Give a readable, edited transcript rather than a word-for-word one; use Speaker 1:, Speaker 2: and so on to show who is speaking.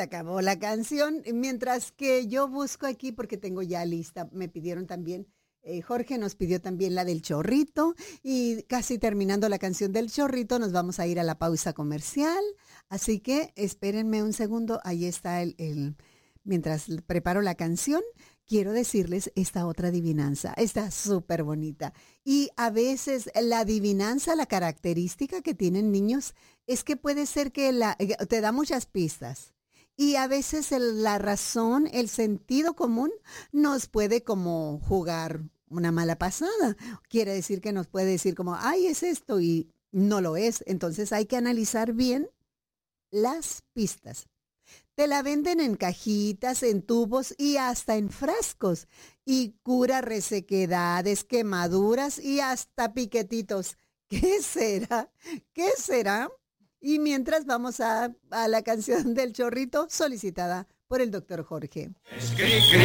Speaker 1: acabó la canción. Mientras que yo busco aquí, porque tengo ya lista, me pidieron también, Jorge nos pidió también la del chorrito y casi terminando la canción del chorrito nos vamos a ir a la pausa comercial. Así que espérenme un segundo, ahí está mientras preparo la canción, quiero decirles esta otra adivinanza, está súper bonita. Y a veces la adivinanza, la característica que tienen niños, es que puede ser que te da muchas pistas. Y a veces la razón, el sentido común nos puede como jugar una mala pasada. Quiere decir que nos puede decir como, ay, es esto y no lo es. Entonces hay que analizar bien las pistas. Te la venden en cajitas, en tubos y hasta en frascos. Y cura resequedades, quemaduras y hasta piquetitos. ¿Qué será? ¿Qué será? Y mientras vamos a la canción del chorrito solicitada por el doctor Jorge.